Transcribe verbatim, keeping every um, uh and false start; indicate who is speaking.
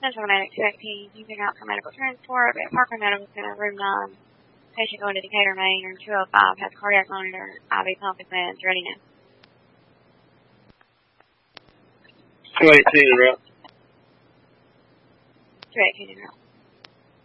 Speaker 1: Central Medic two eighteen, using out for medical transport, at Parker Medical Center, room nine. Patient going to Decatur, Maine, room two oh five, has cardiac monitor, I V pump and meds, ready now.
Speaker 2: two eighteen, route.
Speaker 1: two eighteen, route.